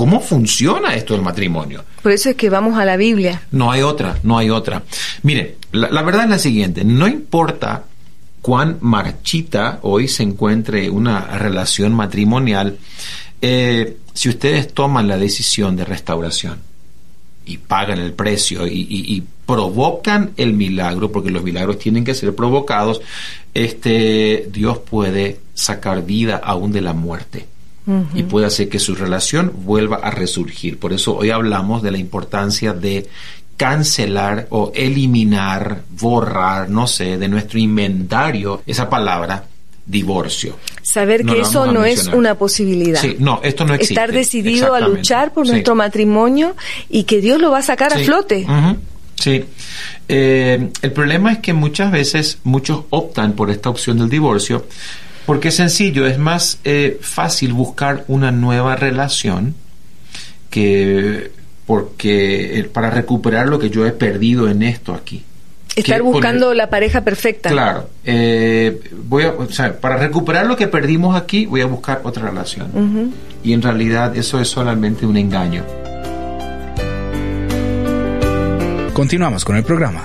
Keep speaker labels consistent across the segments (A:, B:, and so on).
A: cómo funciona esto del matrimonio.
B: Por eso es que vamos a la Biblia.
A: No hay otra. Mire, la verdad es la siguiente, no importa cuán marchita hoy se encuentre una relación matrimonial, si ustedes toman la decisión de restauración y pagan el precio y provocan el milagro, porque los milagros tienen que ser provocados, Dios puede sacar vida aún de la muerte. Y puede hacer que su relación vuelva a resurgir. Por eso hoy hablamos de la importancia de cancelar o eliminar, borrar, no sé, de nuestro inventario esa palabra divorcio.
B: Saber que eso no es una posibilidad.
A: Sí, no, esto no existe.
B: Estar decidido a luchar por nuestro matrimonio y que Dios lo va a sacar a flote.
A: Sí. El problema es que muchas veces muchos optan por esta opción del divorcio porque es sencillo, es más fácil buscar una nueva relación porque para recuperar lo que yo he perdido en esto aquí.
B: Estar buscando la pareja perfecta.
A: Claro. Para recuperar lo que perdimos aquí, voy a buscar otra relación. Y en realidad eso es solamente un engaño.
C: Continuamos con el programa.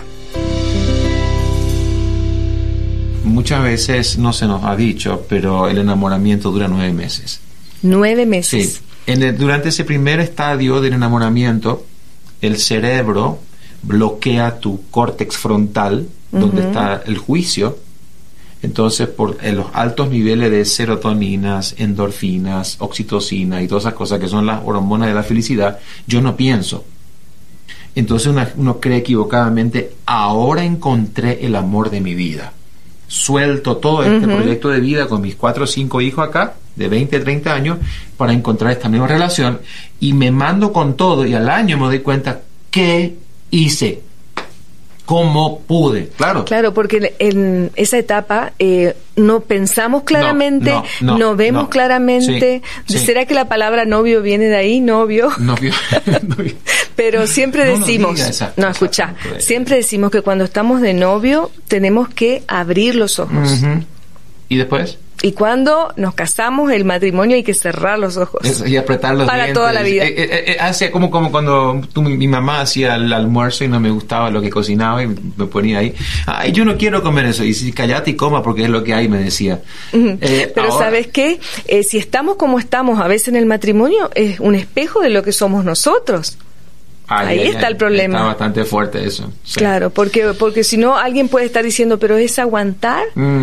A: Muchas veces no se nos ha dicho, pero el enamoramiento dura 9 meses.
B: 9 meses.
A: Sí. Durante ese primer estadio del enamoramiento, el cerebro bloquea tu córtex frontal, donde está el juicio. Entonces, en los altos niveles de serotoninas, endorfinas, oxitocina y todas esas cosas que son las hormonas de la felicidad, yo no pienso. Entonces uno cree equivocadamente, ahora encontré el amor de mi vida. Suelto todo este proyecto de vida con mis 4 o 5 hijos acá, de 20 a 30 años, para encontrar esta nueva relación, y me mando con todo, y al año me doy cuenta, ¿qué hice? ¿Cómo pude?
B: Claro, porque en esa etapa no pensamos claramente, no vemos claramente. Sí. ¿Será que la palabra novio viene de ahí? Novio. Pero siempre decimos, siempre decimos que cuando estamos de novio tenemos que abrir los ojos.
A: ¿Y después?
B: Y cuando nos casamos, el matrimonio hay que cerrar los ojos.
A: Y apretar los
B: para
A: dientes.
B: Toda la vida.
A: Hace como cuando mi mamá hacía el almuerzo y no me gustaba lo que cocinaba y me ponía ahí. Ay, yo no quiero comer eso. Y si callate y coma porque es lo que hay, me decía.
B: Pero ahora, ¿sabes qué? Si estamos como estamos a veces en el matrimonio, es un espejo de lo que somos nosotros. Ahí está el problema.
A: Está bastante fuerte eso. Sí.
B: Claro, porque si no, alguien puede estar diciendo, ¿pero es aguantar?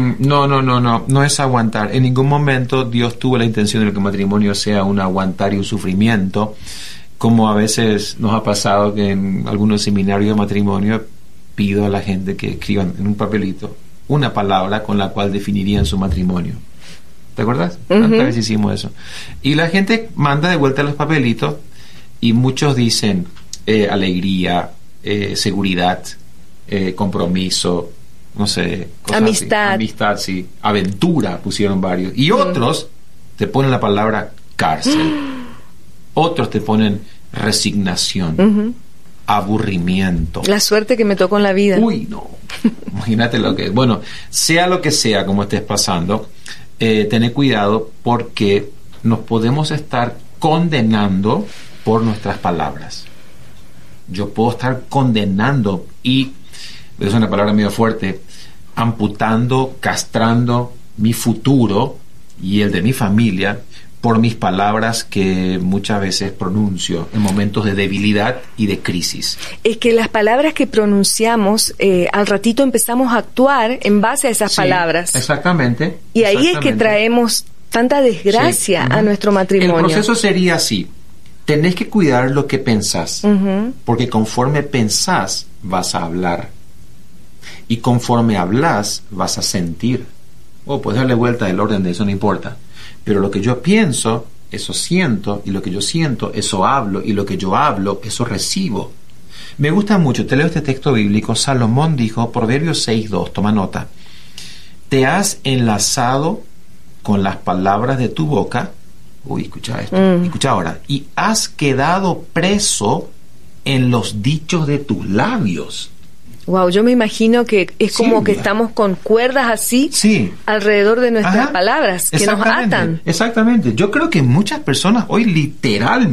A: No es aguantar. En ningún momento Dios tuvo la intención de que el matrimonio sea un aguantar y un sufrimiento, como a veces nos ha pasado que en algunos seminarios de matrimonio pido a la gente que escriban en un papelito una palabra con la cual definirían su matrimonio. ¿Te acuerdas? Tantas veces hicimos eso. Y la gente manda de vuelta los papelitos y muchos dicen alegría, seguridad, compromiso, no sé, cosas amistad, sí, aventura pusieron varios, y otros te ponen la palabra cárcel, otros te ponen resignación, aburrimiento,
B: la suerte que me tocó en la vida.
A: Uy, no, imagínate lo que es. Bueno, sea lo que sea como estés pasando, tené cuidado porque nos podemos estar condenando por nuestras palabras. Yo puedo estar condenando y, es una palabra medio fuerte, amputando, castrando mi futuro y el de mi familia por mis palabras que muchas veces pronuncio en momentos de debilidad y de crisis.
B: Es que las palabras que pronunciamos, al ratito empezamos a actuar en base a esas palabras.
A: Exactamente.
B: Y ahí es que traemos tanta desgracia a nuestro matrimonio.
A: El proceso sería así. Tenés que cuidar lo que pensás, porque conforme pensás vas a hablar, y conforme hablas vas a sentir. Puedes darle vuelta el orden de eso, no importa, pero lo que yo pienso, eso siento, y lo que yo siento, eso hablo, y lo que yo hablo, eso recibo. Me gusta mucho, te leo este texto bíblico. Salomón dijo, Proverbios 6:2, toma nota: te has enlazado con las palabras de tu boca. Escucha esto, escucha ahora. Y has quedado preso en los dichos de tus labios.
B: Wow, yo me imagino que es como que estamos con cuerdas así alrededor de nuestras palabras que nos atan.
A: Exactamente. Yo creo que muchas personas hoy literalmente